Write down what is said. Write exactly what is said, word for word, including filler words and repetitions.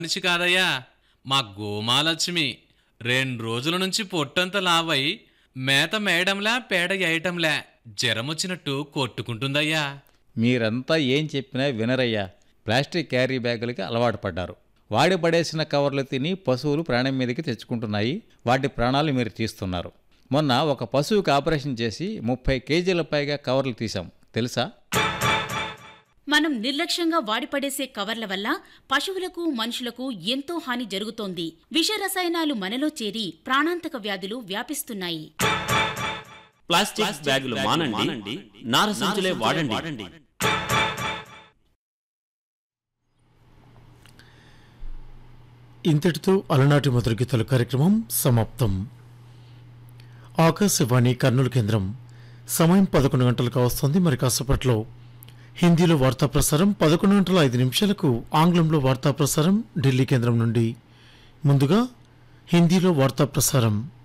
మనిషి కాదయ్యా, మా గోమాలక్ష్మి. రెండు రోజుల నుంచి పొట్టంత లావై మేత మేయడంలా పేడ వేయటంలా జ్వరమొచ్చినట్టు కొట్టుకుంటుందయ్యా. మీరంతా ఏం చెప్పినా వినరయ్యా. ప్లాస్టిక్ క్యారీ బ్యాగులకి అలవాటు పడ్డారు. వాడి పడేసిన కవర్లు తిని పశువులు ప్రాణం మీదకి తెచ్చుకుంటున్నాయి. వాటి ప్రాణాలు మీరు తీస్తున్నారు. మొన్న ఒక పశువుకి ఆపరేషన్ చేసి ముప్పై కేజీల పైగా కవర్లు తీసాం, తెలుసా? మనం నిర్లక్ష్యంగా వాడిపడేసే కవర్ల వల్ల పశువులకు మనుషులకు ఎంతో హాని జరుగుతోంది. విష రసాయనాలు మనలో చేరి ప్రాణాంతక వ్యాధులు వ్యాపిస్తున్నాయి. ప్లాస్టిక్ బ్యాగులు మానండి, నారసించులే వాడండి. ఇంతటితో అలనాటి మధుర గీతాల కార్యక్రమం సమాప్తం. ఆకాశవాణి కర్నూలు కేంద్రం. సమయం పదకొండు గంటలకు వస్తుంది. మరి కాసేపట్లో హిందీలో వార్తా ప్రసారం, పదకొండు గంటల ఐదు నిమిషాలకు ఆంగ్లంలో వార్తా ప్రసారం ఢిల్లీ కేంద్రం నుండి. ముందుగా హిందీలో వార్తా ప్రసారం.